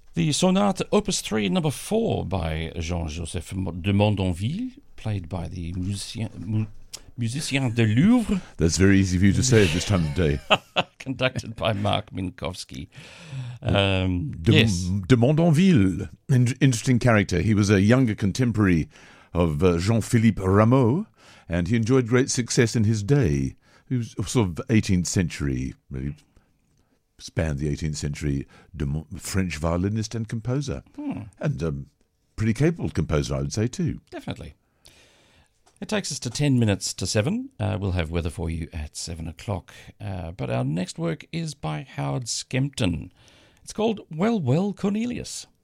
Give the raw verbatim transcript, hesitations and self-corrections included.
The Sonata Opus three, number four, by Jean-Joseph de Mondonville, played by the musicien, mu, musicien de Louvre. That's very easy for you to say at this time of day. Conducted by Mark Minkowski. Um, de, yes. de Mondonville, in, interesting character. He was a younger contemporary of uh, Jean-Philippe Rameau, and he enjoyed great success in his day. He was sort of eighteenth century, really spanned the eighteenth century, de, French violinist and composer. Hmm. And um, pretty capable composer, I would say, too. Definitely. It takes us to ten minutes to seven. Uh, we'll have weather for you at seven o'clock. Uh, but our next work is by Howard Skempton. It's called Well, Well, Cornelius.